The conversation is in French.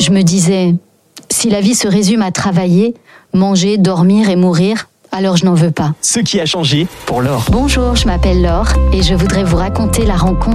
Je me disais, si la vie se résume à travailler, manger, dormir et mourir, alors je n'en veux pas. Ce qui a changé pour Laure. Bonjour, je m'appelle Laure et je voudrais vous raconter la rencontre